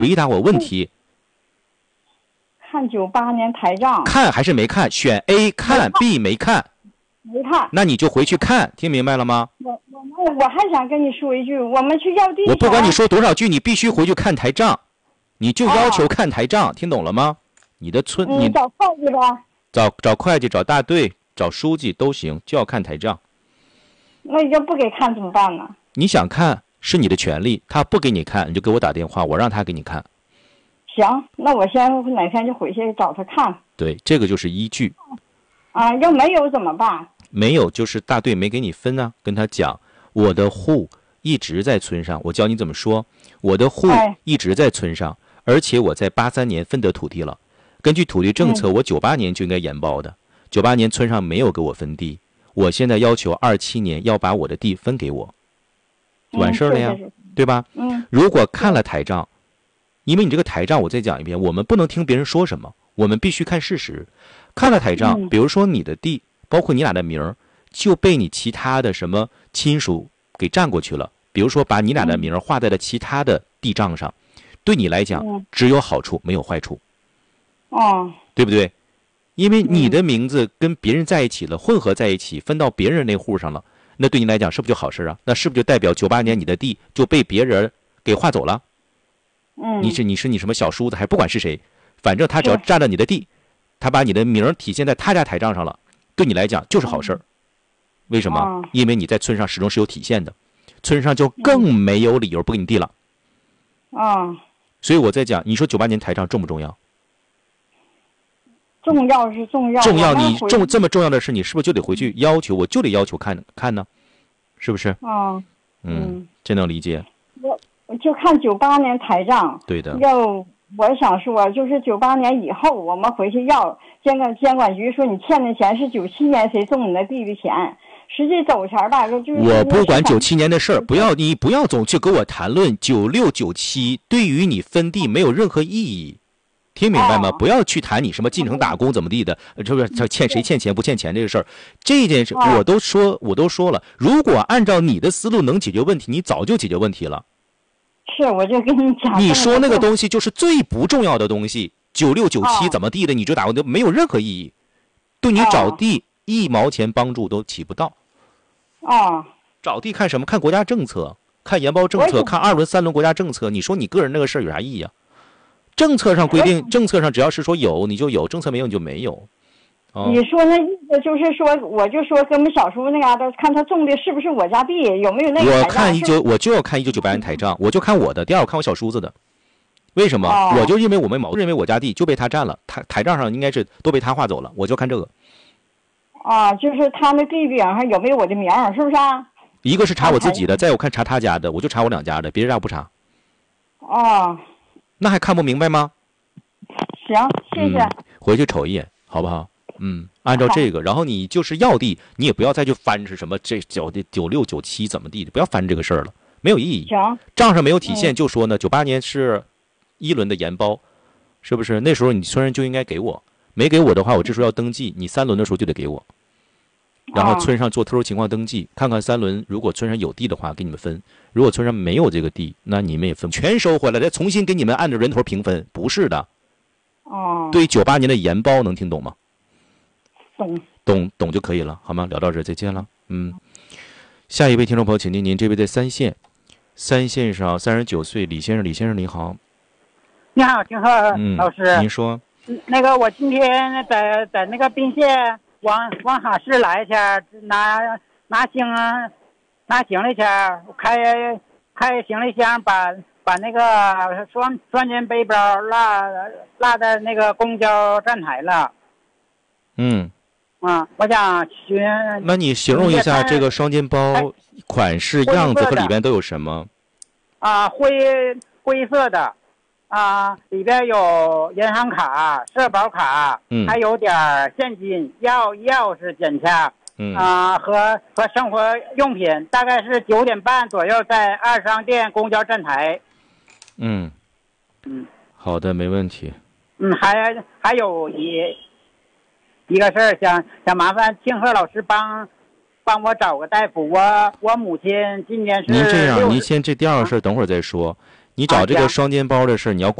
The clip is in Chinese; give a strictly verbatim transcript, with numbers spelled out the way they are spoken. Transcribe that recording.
回答我问题。 看九八年台账。 看还是没看？选 A 看 ，B 没看。 没看。 那你就回去看，听明白了吗？ 我我们我还想跟你说一句，我们去要地。 我不管你说多少句，你必须回去看台账，你就要求看台账，哦、听懂了吗？你的村，你找会计吧。 找找会计，找大队，找书记都行，就要看台账。 那要不给看怎么办呢？ 你想看是你的权利，他不给你看，你就给我打电话，我让他给你看。 行，那我先哪天就回去找他看。 对，这个就是依据。 啊，要没有怎么办？ 没有就是大队没给你分啊，跟他讲，我的户一直在村上，我教你怎么说，我的户一直在村上，哎、而且我在八三年分得土地了，根据土地政策，嗯、我九八年就应该延包的，九八年村上没有给我分地，我现在要求二七年要把我的地分给我，完事儿了呀， 嗯、 对吧？ 嗯。 如果看了台账，因为你这个台账，我再讲一遍，我们不能听别人说什么，我们必须看事实。看了台账，比如说你的地，包括你俩的名儿，就被你其他的什么亲属给占过去了。比如说把你俩的名儿划在了其他的地账上，对你来讲只有好处没有坏处。 哦， 对不对？因为你的名字跟别人在一起了，混合在一起，分到别人那户上了，那对你来讲是不是就好事啊？那是不是就代表九八年你的地就被别人给划走了？ 嗯， 你是你是你什么小叔子，还不管是谁，反正他只要占了你的地，他把你的名体现在他家台账上了，对你来讲就是好事儿。为什么？ 哦、 因为你在村上始终是有体现的，村上就更没有理由不给你地了。 啊、哦， 所以我在讲，你说九八年台账重不重要？ 重要是重要， 重要你重这么重要的事，你是不是就得回去要求？我就得要求看看呢，是不是？ 啊、哦， 嗯，这能理解。 我我就看九八年台账。 对的。 要我想说，就是九八年以后，我们回去要监管监管局说你欠的钱是九七年谁送你的地的钱，实际走钱吧，就是我不管九七年的事儿，不要你不要总去跟我谈论九六九七，对于你分地没有任何意义。听明白吗？ 哦、 不要去谈你什么进城打工怎么地的，是不是？他欠谁欠钱不欠钱这个事儿，这件事我都说，我都说了。如果按照你的思路能解决问题，你早就解决问题了。 是，我就跟你讲。 你说那个东西就是最不重要的东西，九六九七怎么地的，你就打过都没有任何意义，对你找地一毛钱帮助都起不到。 哦。 找地看什么？看国家政策，看研包政策，看二轮、三轮国家政策。你说你个人那个事儿有啥意义啊？政策上规定，政策上只要是说有你就有，政策没有你就没有。 哦、你说那意思就是说，我就说跟我们小叔那嘎达，看他种的是不是我家地，有没有那个我看一九，我就要看一九九八年台账，我就看我的。第二，我看我小叔子的。为什么？ 哦、 我就因为我们矛盾，认为我家地就被他占了，台台账上应该是都被他划走了，我就看这个。 啊，就是他那地顶上有没有我的名儿，是不是啊？ 一个是查我自己的，再我看查他家的，我就查我两家的，别人家不查。 哦。 那还看不明白吗？ 行，谢谢、 嗯。回去瞅一眼，好不好？嗯，按照这个，然后你就是要地，你也不要再去翻是什么这九的九六九七怎么地的，不要翻这个事儿了，没有意义。 行， 账上没有体现，就说呢，九八年是一轮的研包，是不是？那时候你村上就应该给我，没给我的话，我这时候要登记，你三轮的时候就得给我。然后村上做特殊情况登记，看看三轮如果村上有地的话给你们分，如果村上没有这个地，那你们也分全收回来，再重新给你们按照人头平分，不是的。 哦。 对九八年的研包能听懂吗？ 懂。 懂懂就可以了，好吗？聊到这儿再见了。嗯，下一位听众朋友，请听您，这位在三线，三线上三十九岁李先生，李先生你好。 你好，金鹤老师、 嗯。您说。 那个我今天在在那个宾县。往往哈市来去，拿拿行拿行李去，开开行李箱，把把那个双双肩背包落落在那个公交站台了。 嗯， 啊，我想询。 那你形容一下这个双肩包款式、样子和里边都有什么？ 啊，灰灰色的。啊，里边有银行卡、社保卡， 嗯， 还有点现金、钥钥匙、检查， 嗯啊，和和生活用品。大概是九点半左右在二商店公交站台。 嗯嗯， 好的，没问题。 嗯，还还有一一个事儿，想想麻烦庆贺老师帮帮我找个大夫。我我母亲今年是。 您这样，您先这第二个事儿等会儿再说。 你找这啊行个双肩包的事儿，你要